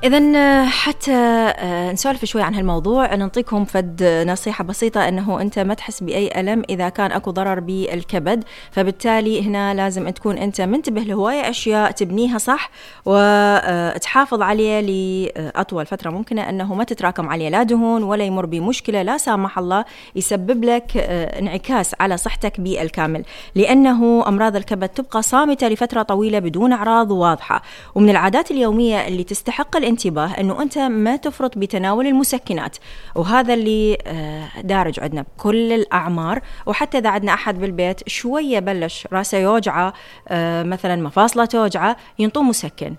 إذن حتى نسولف شوي عن هالموضوع، نعطيكم فد نصيحة بسيطة أنه أنت ما تحس بأي ألم إذا كان أكو ضرر بالكبد، فبالتالي هنا لازم تكون أنت منتبه لهواية أشياء تبنيها صح وتحافظ عليه لأطول فترة ممكنة، أنه ما تتراكم عليه لا دهون ولا يمر بمشكلة لا سامح الله يسبب لك انعكاس على صحتك بالكامل، لأنه أمراض الكبد تبقى صامتة لفترة طويلة بدون أعراض واضحة. ومن العادات اليومية اللي تستحق الانتباه أنه أنت ما تفرط بتناول المسكنات، وهذا اللي دارج عندنا بكل الأعمار. وحتى إذا عندنا أحد بالبيت شوية بلش راسه يوجعه مثلا مفاصله توجعه ينطوه مسكن،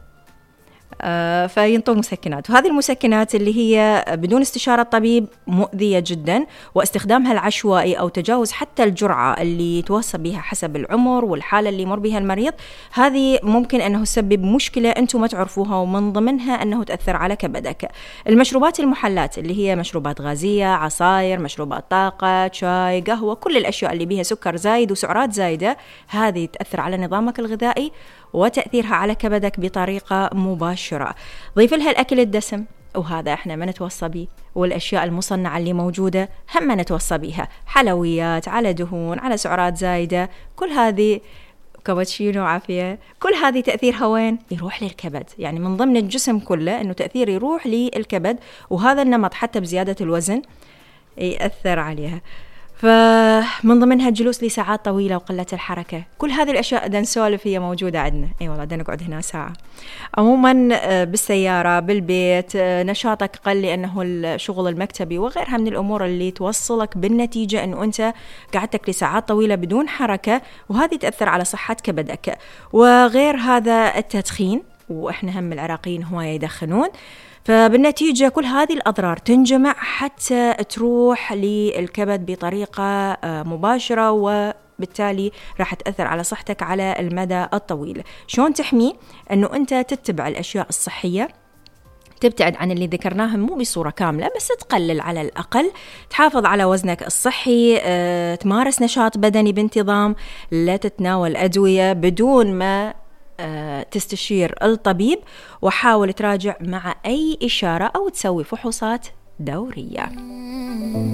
فينطوا مسكنات، وهذه المسكنات اللي هي بدون استشارة طبيب مؤذية جدا، واستخدامها العشوائي أو تجاوز حتى الجرعة اللي توصى بها حسب العمر والحالة اللي يمر بها المريض، هذه ممكن أنه تسبب مشكلة أنتم ما تعرفوها، ومن ضمنها أنه تأثر على كبدك. المشروبات المحلات اللي هي مشروبات غازية، عصاير، مشروبات طاقة، شاي، قهوة، كل الأشياء اللي بها سكر زايد وسعرات زايدة، هذه تأثر على نظامك الغذائي وتأثيرها على كبدك بطريقة مباشرة. ضيف لها الأكل الدسم، وهذا احنا ما نتوصى به، والأشياء المصنعة اللي موجودة هم ما نتوصى بها، حلويات على دهون على سعرات زايدة، كل هذه كابتشينو عافية، كل هذه تأثيرها وين؟ يروح للكبد. يعني من ضمن الجسم كله أنه تأثير يروح للكبد، وهذا النمط حتى بزيادة الوزن يأثر عليها. فمن ضمنها الجلوس لساعات طويلة وقلة الحركة، كل هذه الأشياء دا نسولف هي موجودة عندنا. أي والله دا نقعد هنا ساعة. عموما بالسيارة بالبيت نشاطك قل لأنه الشغل المكتبي وغيرها من الأمور اللي توصلك بالنتيجة أنه أنت قعدتك لساعات طويلة بدون حركة، وهذه تأثر على صحة كبدك. وغير هذا التدخين، وإحنا هم العراقيين هواية يدخنون، فبالنتيجة كل هذه الأضرار تنجمع حتى تروح للكبد بطريقة مباشرة، وبالتالي راح تأثر على صحتك على المدى الطويل. شلون تحميه؟ أنه أنت تتبع الأشياء الصحية، تبتعد عن اللي ذكرناهم مو بصورة كاملة بس تقلل على الأقل، تحافظ على وزنك الصحي، تمارس نشاط بدني بانتظام، لا تتناول أدوية بدون ما تستشير الطبيب، وحاول تراجع مع أي إشارة أو تسوي فحوصات دورية.